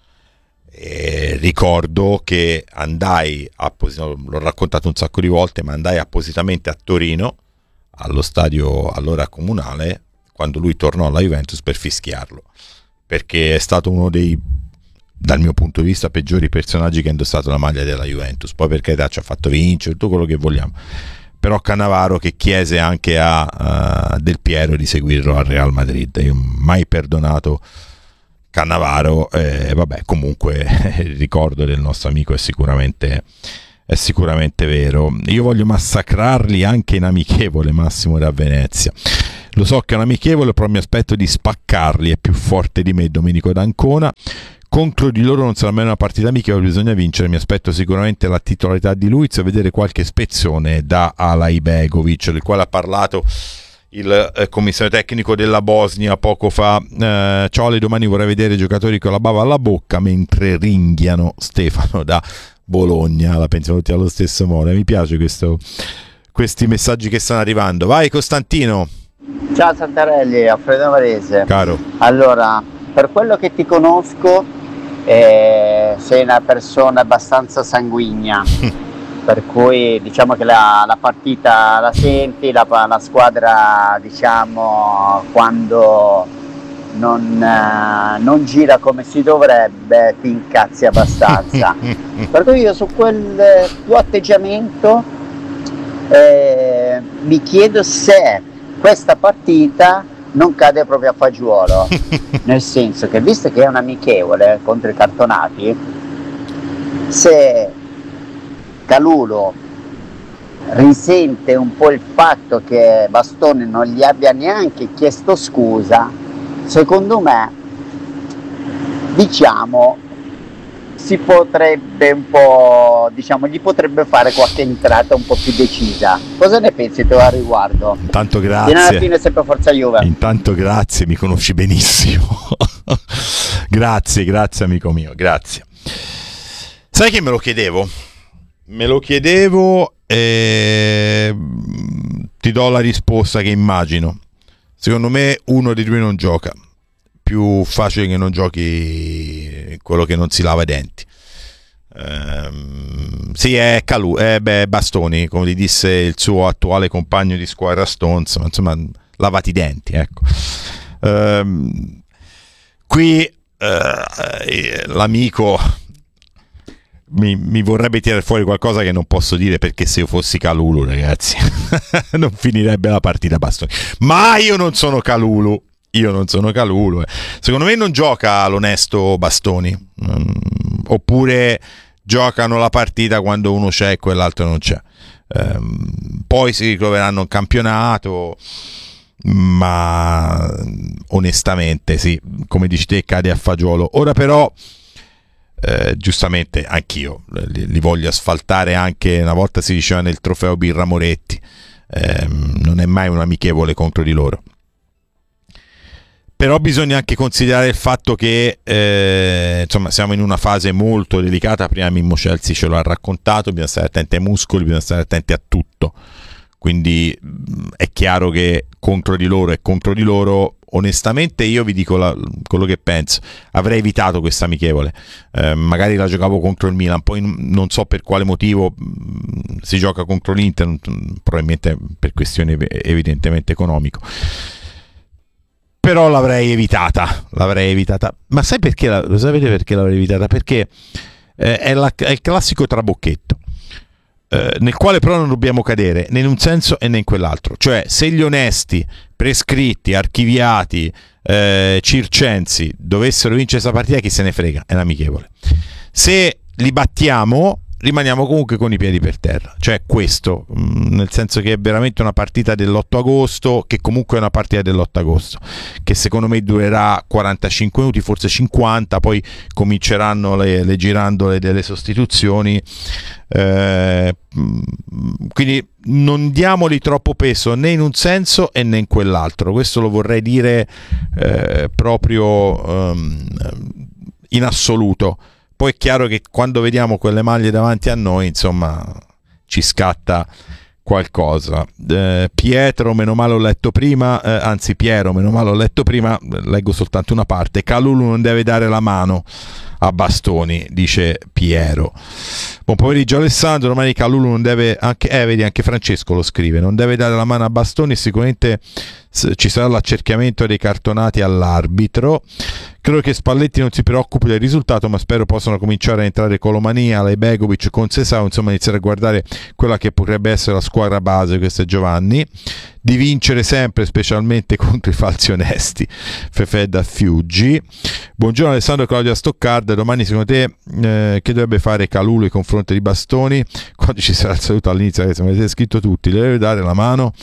Ricordo che andai l'ho raccontato un sacco di volte, ma andai appositamente a Torino allo stadio allora comunale quando lui tornò alla Juventus per fischiarlo, perché è stato uno dei, dal mio punto di vista, peggiori personaggi che ha indossato la maglia della Juventus. Poi per carità ci ha fatto vincere tutto quello che vogliamo, però Cannavaro che chiese anche a Del Piero di seguirlo al Real Madrid. Io mai perdonato Cannavaro. Vabbè, comunque il ricordo del nostro amico è sicuramente vero. Io voglio massacrarli anche in amichevole, Massimo da Venezia. Lo so che è un amichevole, però mi aspetto di spaccarli. È più forte di me Domenico d'Ancona. Contro di loro non sarà mai una partita amichevole, bisogna vincere. Mi aspetto sicuramente la titolarità di Luiz e vedere qualche spezzone da Alaibegovic, del quale ha parlato il commissario tecnico della Bosnia poco fa. Ciao Ale, domani vorrei vedere i giocatori con la bava alla bocca mentre ringhiano. Stefano da Bologna, la pensiamo tutti allo stesso modo. Mi piace questi messaggi che stanno arrivando. Vai Costantino. Ciao Santarelli, Alfredo Varese. Caro. Allora, per quello che ti conosco sei una persona abbastanza sanguigna per cui diciamo che la partita la senti, la squadra diciamo quando non gira come si dovrebbe ti incazzi abbastanza. Per cui io su quel tuo atteggiamento mi chiedo se questa partita non cade proprio a fagiolo, nel senso che visto che è un amichevole contro i cartonati, se Kalulu risente un po' il fatto che Bastoni non gli abbia neanche chiesto scusa, secondo me diciamo si potrebbe un po', diciamo, gli potrebbe fare qualche entrata un po' più decisa. Cosa ne pensi tu al riguardo? Intanto grazie. Fino alla fine sempre forza Juve. Intanto grazie, mi conosci benissimo. grazie amico mio, grazie. Sai che me lo chiedevo e ti do la risposta che immagino. Secondo me uno dei due non gioca. Più facile che non giochi quello che non si lava i denti. Sì, è Bastoni, come gli disse il suo attuale compagno di squadra Stones, ma insomma lavati i denti, ecco. Qui l'amico mi vorrebbe tirare fuori qualcosa che non posso dire, perché se io fossi Kalulu, ragazzi, non finirebbe la partita Bastoni. Ma io non sono Kalulu. Secondo me non gioca l'onesto Bastoni, oppure giocano la partita quando uno c'è e quell'altro non c'è. Poi si ritroveranno in campionato, ma onestamente sì, come dici te, cade a fagiolo. Ora però giustamente anch'io li voglio asfaltare. Anche una volta si diceva nel trofeo Birra Moretti, non è mai un amichevole contro di loro. Però bisogna anche considerare il fatto che insomma siamo in una fase molto delicata. Prima Mimmo Celsi ce lo ha raccontato, bisogna stare attenti ai muscoli, bisogna stare attenti a tutto. Quindi è chiaro che contro di loro, onestamente io vi dico quello che penso. Avrei evitato questa amichevole, magari la giocavo contro il Milan, poi non so per quale motivo si gioca contro l'Inter, probabilmente per questioni evidentemente economico. Però l'avrei evitata. Ma sai perché? Lo sapete perché l'avrei evitata? Perché è il classico trabocchetto, nel quale però non dobbiamo cadere né in un senso e né in quell'altro. Cioè, se gli onesti, prescritti, archiviati, circensi dovessero vincere questa partita, chi se ne frega, è l'amichevole. Se li battiamo, rimaniamo comunque con i piedi per terra, cioè questo, nel senso che è veramente una partita dell'8 agosto, che comunque è una partita dell'8 agosto, che secondo me durerà 45 minuti, forse 50, poi cominceranno le girandole delle sostituzioni, quindi non diamoli troppo peso né in un senso né in quell'altro, questo lo vorrei dire proprio in assoluto. Poi è chiaro che quando vediamo quelle maglie davanti a noi, insomma, ci scatta qualcosa. Pietro, meno male ho letto prima, Piero, meno male ho letto prima, leggo soltanto una parte. Kalulu non deve dare la mano a Bastoni, dice Piero. Buon pomeriggio Alessandro, domani Kalulu non deve, vedi, anche Francesco lo scrive, non deve dare la mano a Bastoni, sicuramente ci sarà l'accerchiamento dei cartonati all'arbitro. Credo che Spalletti non si preoccupi del risultato, ma spero possano cominciare a entrare Colomania, Lejbegovic, Concesao, insomma iniziare a guardare quella che potrebbe essere la squadra base, questo è Giovanni, di vincere sempre, specialmente contro i falsi onesti. Fefe da Fiuggi. Buongiorno Alessandro, Claudia Stoccarda, domani secondo te che dovrebbe fare Kalulu nei confronti di Bastoni? Quando ci sarà il saluto all'inizio, mi avete scritto tutti, le deve dare la mano?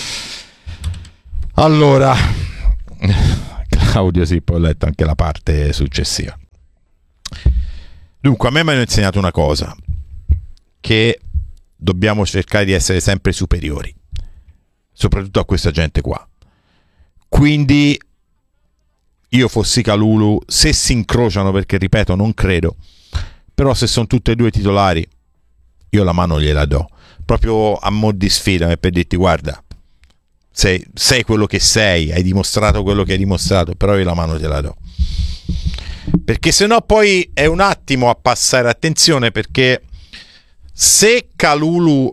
Allora, Claudio, sì, poi ho letto anche la parte successiva. Dunque, a me mi hanno insegnato una cosa, che dobbiamo cercare di essere sempre superiori, soprattutto a questa gente qua. Quindi io fossi Kalulu, se si incrociano, perché ripeto non credo, però se sono tutte e due titolari io la mano gliela do, proprio a mo' di sfida, per dirti guarda, sei quello che sei, hai dimostrato quello che hai dimostrato, però io la mano te la do, perché sennò poi è un attimo a passare. Attenzione, perché se Kalulu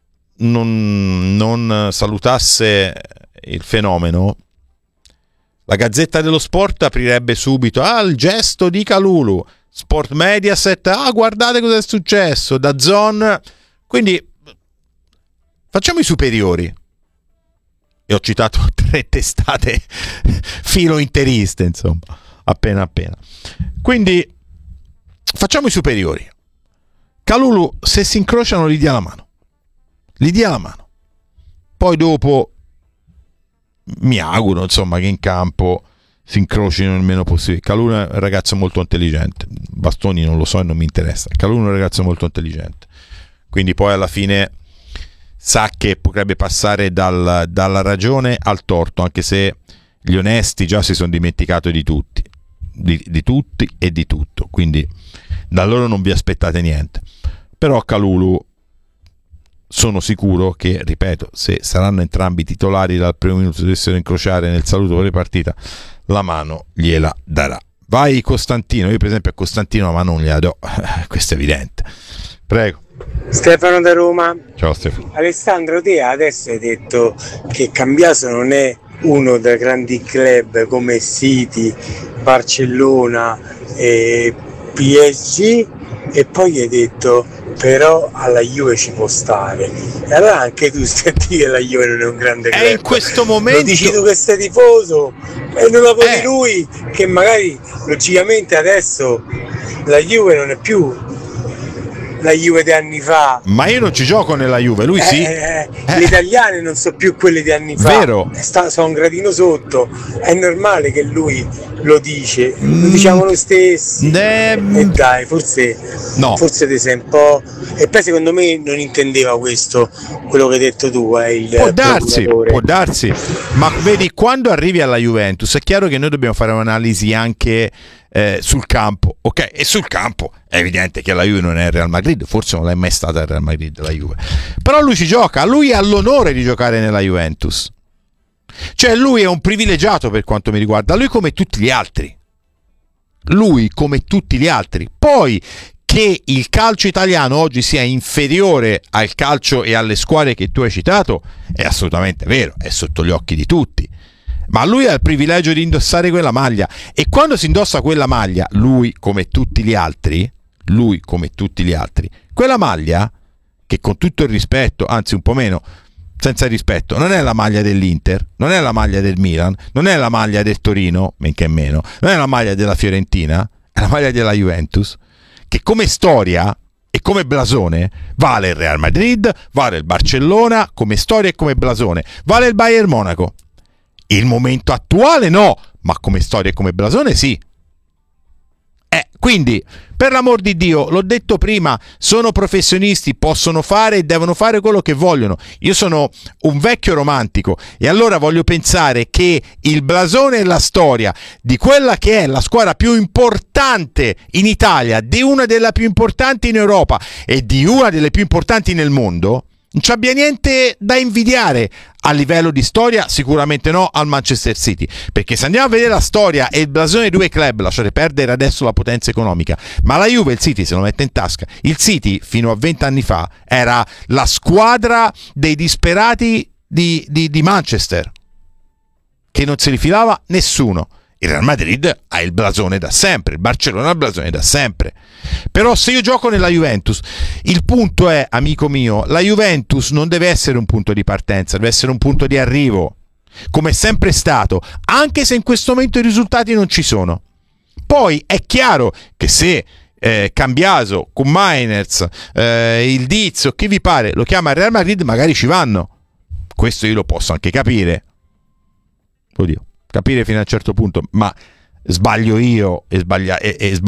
non salutasse il fenomeno, la Gazzetta dello Sport aprirebbe subito il gesto di Kalulu, Sport Mediaset, guardate cosa è successo, DAZN, quindi facciamo i superiori. E ho citato 3 testate filo interiste, insomma, appena. Quindi facciamo i superiori. Kalulu, se si incrociano, gli dia la mano. Poi dopo mi auguro, insomma, che in campo si incrocino il meno possibile. Kalulu è un ragazzo molto intelligente, Bastoni non lo so e non mi interessa. Kalulu è un ragazzo molto intelligente, quindi poi alla fine sa che potrebbe passare dalla ragione al torto, anche se gli onesti già si sono dimenticati di tutti, di tutti e di tutto, quindi da loro non vi aspettate niente. Però Kalulu sono sicuro che, ripeto, se saranno entrambi titolari dal primo minuto, dovessero incrociare nel saluto per partita, la mano gliela darà. Vai Costantino, io per esempio a Costantino la mano non gliela do, questo è evidente. Prego. Stefano da Roma. Ciao Stefano. Alessandro, te adesso hai detto che Cambiaso non è uno dei grandi club come City, Barcellona e PSG, e poi hai detto però alla Juve ci può stare, e allora anche tu stai a dire che la Juve non è un grande club. In questo momento lo dici tu che sei tifoso e non lo vedi lui, che magari logicamente adesso la Juve non è più la Juve di anni fa. Ma io non ci gioco nella Juve, lui sì. Le italiane non sono più quelle di anni fa. Vero. Sono un gradino sotto. È normale che lui lo dice. Lo diciamo noi stessi. E dai, forse ti sei un po'. E poi secondo me non intendeva questo, quello che hai detto tu. Può darsi. Ma vedi, quando arrivi alla Juventus è chiaro che noi dobbiamo fare un'analisi anche sul campo, ok? E sul campo è evidente che la Juve non è il Real Madrid, forse non è mai stata il Real Madrid la Juve, però lui ci gioca, lui ha l'onore di giocare nella Juventus, cioè lui è un privilegiato per quanto mi riguarda, lui come tutti gli altri, poi che il calcio italiano oggi sia inferiore al calcio e alle squadre che tu hai citato è assolutamente vero, è sotto gli occhi di tutti. Ma lui ha il privilegio di indossare quella maglia, e quando si indossa quella maglia, lui come tutti gli altri, quella maglia, che con tutto il rispetto, anzi un po' meno, senza il rispetto, non è la maglia dell'Inter, non è la maglia del Milan, non è la maglia del Torino, men che meno, non è la maglia della Fiorentina, è la maglia della Juventus, che come storia e come blasone vale il Real Madrid, vale il Barcellona come storia e come blasone, vale il Bayern Monaco. Il momento attuale no, ma come storia e come blasone sì. Quindi, per l'amor di Dio, l'ho detto prima, sono professionisti, possono fare e devono fare quello che vogliono. Io sono un vecchio romantico e allora voglio pensare che il blasone e la storia di quella che è la squadra più importante in Italia, di una delle più importanti in Europa e di una delle più importanti nel mondo, non ci abbia niente da invidiare a livello di storia, sicuramente no al Manchester City, perché se andiamo a vedere la storia e il blasone dei due club, lasciate perdere adesso la potenza economica, ma la Juve il City se lo mette in tasca. Il City fino a 20 anni fa era la squadra dei disperati di Manchester, che non si rifilava nessuno. Il Real Madrid ha il blasone da sempre, il Barcellona ha il blasone da sempre. Però se io gioco nella Juventus, il punto è, amico mio, la Juventus non deve essere un punto di partenza, deve essere un punto di arrivo, come è sempre stato, anche se in questo momento i risultati non ci sono. Poi è chiaro che se Cambiaso, con Mainers, il Dizio, chi vi pare, lo chiama Real Madrid, magari ci vanno. Questo io lo posso anche capire. Oddio, capire fino a un certo punto, ma sbaglio io e sbaglia